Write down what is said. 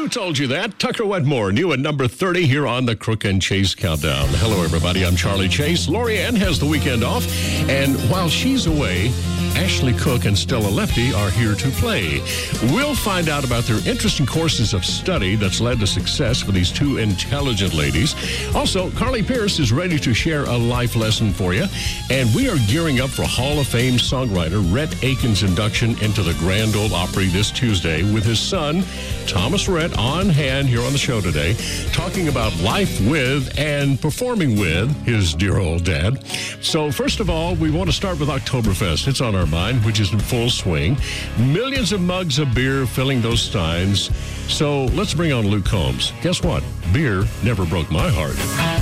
Who told you that? Tucker Wetmore, new at number 30 here on the Crook and Chase Countdown. Hello, everybody. I'm Charlie Chase. Lori Ann has the weekend off, and while she's away, Ashley Cook and Stella Lefty are here to play. We'll find out about their interesting courses of study that's led to success for these two intelligent ladies. Also, Carly Pierce is ready to share a life lesson for you, and we are gearing up for Hall of Fame songwriter Rhett Akins' induction into the Grand Ole Opry this Tuesday with his son, Thomas Rhett, on hand here on the show today, talking about life with and performing with his dear old dad. So first of all, we want to start with Oktoberfest. It's on our mind, which is in full swing. Millions of mugs of beer filling those steins. So let's bring on Luke Combs. Guess what? Beer never broke my heart.